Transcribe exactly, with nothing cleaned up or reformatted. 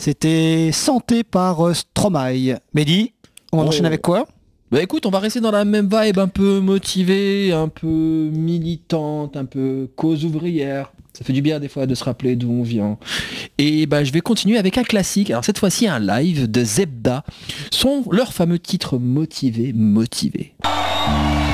C'était Santé par euh, Stromae. Mehdi, on va Oh. enchaîner avec quoi? Bah écoute, on va rester dans la même vibe, un peu motivée, un peu militante, un peu cause ouvrière. Ça fait du bien des fois de se rappeler d'où on vient. Et bah je vais continuer avec un classique. Alors cette fois-ci un live de Zebda. Son leur fameux titre motivé, motivé.